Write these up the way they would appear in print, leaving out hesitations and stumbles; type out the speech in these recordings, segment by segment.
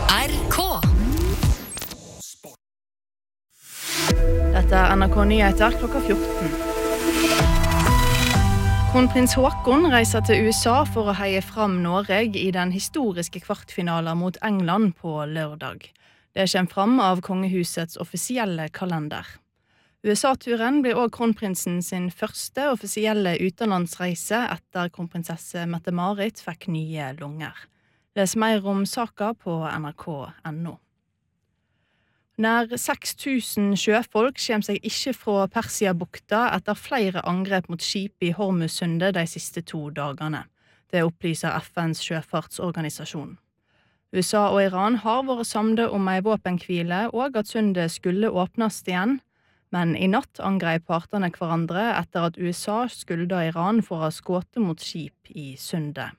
NRK. Dette NRK Nyheter klokka 14. Kronprins Haakon reiser til USA for å heie fram Norge i den historiske kvartfinalen mot England på lørdag. Det kommer fram av kongehusets offisielle kalender. USA-turen blir også kronprinsen sin første offisielle utenlandsreise etter kronprinsesse Mette-Marit fikk nye lunger. Les mer om saka på nrk.no. Nær 6000 sjøfolk kommer seg ikke fra Persiabukta etter flere angrep mot skip i Hormuzsundet de siste 2 dagene. Det opplyser FNs sjøfartsorganisasjon. USA og Iran har vært samlet om en våpenhvile og at sundet skulle åpnes igjen, men i natt angrep partene hverandre etter at USA skulda Iran for å ha skutt mot skip i sundet.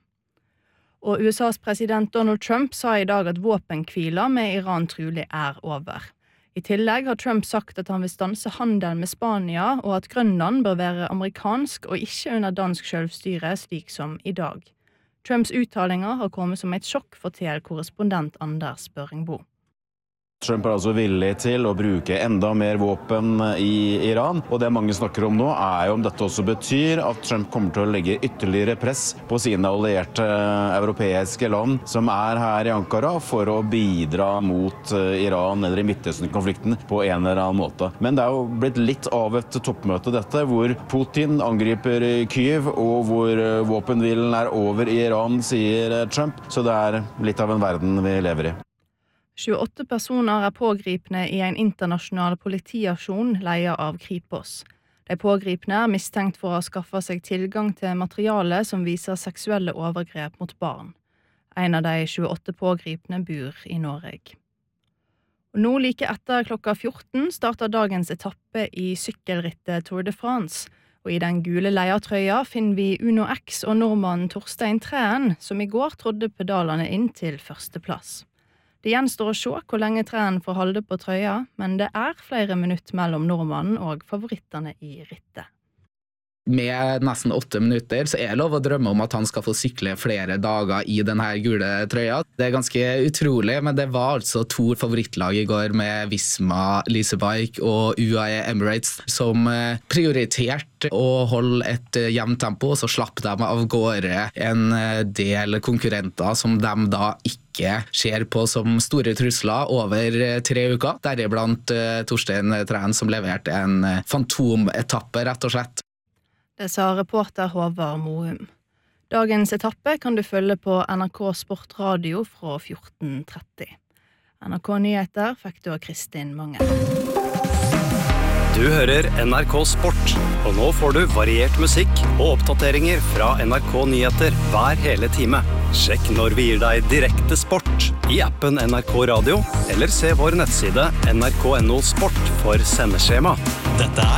Og USAs president Donald Trump sa i dag at våpenhvila med Iran trolig over. I tillegg har Trump sagt at han vil stanse handel med Spania, og at Grønland bør være amerikansk og ikke under dansk selvstyre slik som i dag. Trumps uttalinger har kommet som et sjokk, forteller korrespondent Anders Børringbo. Trump altså villig til å bruke enda mer våpen i Iran, og det mange snakker om nå jo om dette også betyr at Trump kommer til å legge ytterligere press på sine allierte europeiske land som her i Ankara for å bidra mot Iran eller i Midtøsten-konflikten på en eller annen måte. Men det jo blitt litt av et toppmøte dette, hvor Putin angriper Kyiv og hvor våpenhvilen over i Iran, sier Trump, så det litt av en verden vi lever i. 28 personer pågripne i en internasjonal politiaksjon leia av Kripos. De pågripne mistenkt for å ha skaffet seg tilgang til materiale som viser seksuelle overgrep mot barn. En av de 28 pågripne bor i Norge. Og nå like etter klokka 14 starter dagens etappe i sykkelrittet Tour de France. Og i den gule leiertrøya finner vi Uno X og nordmannen Torstein Træen, som i går trådde pedalene inn til førsteplass. Det gjenstår å se hvor lenge Træen får holde på trøya, men det flere minutter mellom nordmannen og favorittene i rittet. Med nesten 8 minutter så det lov å drømme om at han skal få sykle flere dager i denne gule trøya. Det ganske utrolig, men det var altså 2 favorittlag i går med Visma, Leasebike og UAE Emirates som prioriterte å holde et jevnt tempo, og så slapp de av gårde en del konkurrenter som de da ikke ser på som store trusler over 3 uker. Deriblant Torstein Træen som leverte en fantometappe, rett og slett. Det sa reporter Håvard Moum. Dagens etappe kan du følge på NRK Sport Radio fra 14:30. NRK Nyheter fikk du av Kristin Mange. Du hører NRK Sport, og nå får du variert musikk og oppdateringer fra NRK Nyheter hver hele time. Sjekk når vi gir deg direkte sport i appen NRK Radio, eller se vår nettside nrk.no sport for sendeskjema. Dette